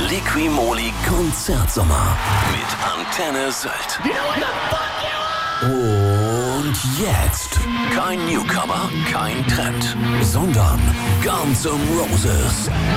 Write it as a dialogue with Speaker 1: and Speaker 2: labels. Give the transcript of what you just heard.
Speaker 1: Liqui-Moly Konzertsommer mit Antenne Sylt. Und jetzt kein Newcomer, kein Trend, sondern Guns N' Roses.